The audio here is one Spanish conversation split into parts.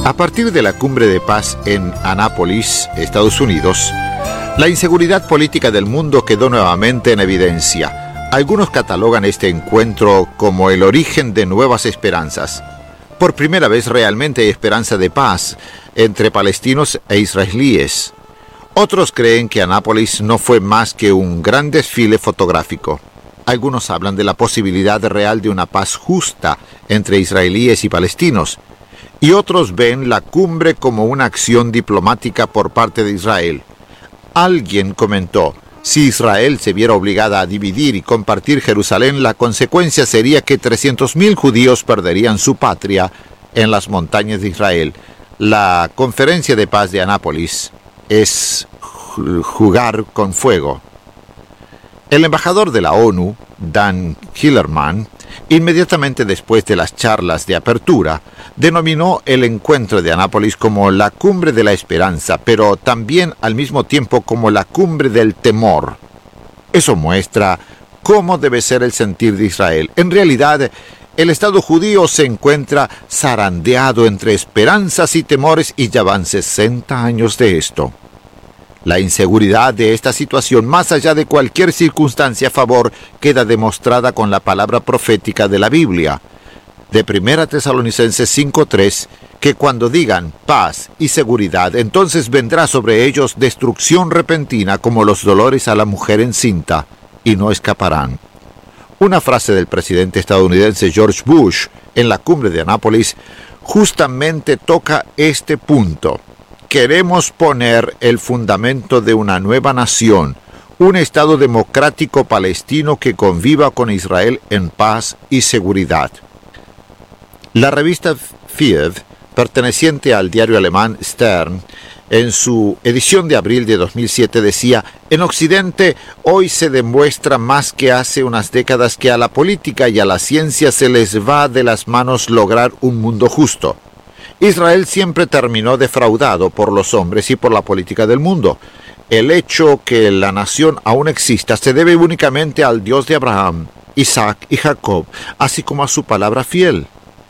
A partir de la cumbre de paz en Annapolis, Estados Unidos, la inseguridad política del mundo quedó nuevamente en evidencia. Algunos catalogan este encuentro como el origen de nuevas esperanzas. Por primera vez realmente hay esperanza de paz entre palestinos e israelíes. Otros creen que Annapolis no fue más que un gran desfile fotográfico. Algunos hablan de la posibilidad real de una paz justa entre israelíes y palestinos, y otros ven la cumbre como una acción diplomática por parte de Israel. Alguien comentó: si Israel se viera obligada a dividir y compartir Jerusalén, la consecuencia sería que 300.000 judíos perderían su patria en las montañas de Israel. La conferencia de paz de Annapolis es jugar con fuego. El embajador de la ONU, Dan Hillerman, inmediatamente después de las charlas de apertura, denominó el encuentro de Annapolis como la cumbre de la esperanza, pero también al mismo tiempo como la cumbre del temor. Eso muestra cómo debe ser el sentir de Israel. En realidad, el Estado judío se encuentra zarandeado entre esperanzas y temores, y ya van 60 años de esto. La inseguridad de esta situación, más allá de cualquier circunstancia a favor, queda demostrada con la palabra profética de la Biblia, de 1 Tesalonicenses 5:3, que cuando digan paz y seguridad, entonces vendrá sobre ellos destrucción repentina como los dolores a la mujer encinta, y no escaparán. Una frase del presidente estadounidense George Bush en la cumbre de Annapolis justamente toca este punto. Queremos poner el fundamento de una nueva nación, un Estado democrático palestino que conviva con Israel en paz y seguridad. La revista Fiev, perteneciente al diario alemán Stern, en su edición de abril de 2007 decía: en Occidente hoy se demuestra más que hace unas décadas que a la política y a la ciencia se les va de las manos lograr un mundo justo. Israel siempre terminó defraudado por los hombres y por la política del mundo. El hecho que la nación aún exista se debe únicamente al Dios de Abraham, Isaac y Jacob, así como a su palabra fiel.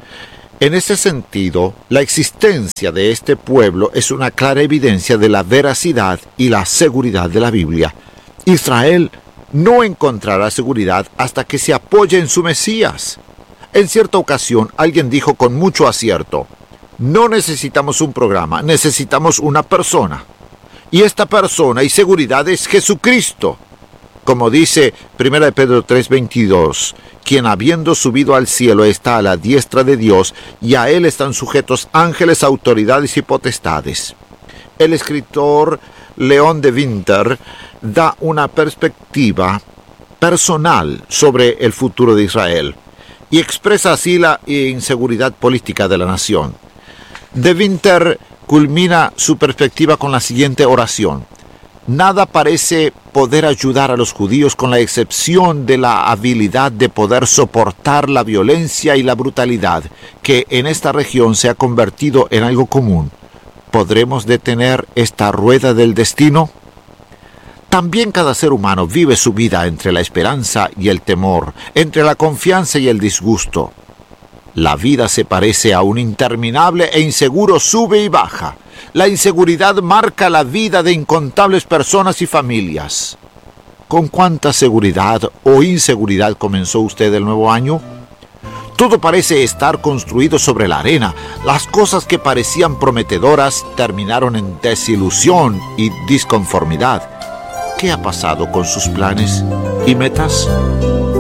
En ese sentido, la existencia de este pueblo es una clara evidencia de la veracidad y la seguridad de la Biblia. Israel no encontrará seguridad hasta que se apoye en su Mesías. En cierta ocasión, alguien dijo con mucho acierto: no necesitamos un programa, necesitamos una persona. Y esta persona y seguridad es Jesucristo. Como dice 1 Pedro 3:22, quien habiendo subido al cielo está a la diestra de Dios, y a él están sujetos ángeles, autoridades y potestades. El escritor León de Winter da una perspectiva personal sobre el futuro de Israel y expresa así la inseguridad política de la nación. De Winter culmina su perspectiva con la siguiente oración: nada parece poder ayudar a los judíos con la excepción de la habilidad de poder soportar la violencia y la brutalidad que en esta región se ha convertido en algo común. ¿Podremos detener esta rueda del destino? También cada ser humano vive su vida entre la esperanza y el temor, entre la confianza y el disgusto. La vida se parece a un interminable e inseguro sube y baja. La inseguridad marca la vida de incontables personas y familias. ¿Con cuánta seguridad o inseguridad comenzó usted el nuevo año? Todo parece estar construido sobre la arena. Las cosas que parecían prometedoras terminaron en desilusión y disconformidad. ¿Qué ha pasado con sus planes y metas?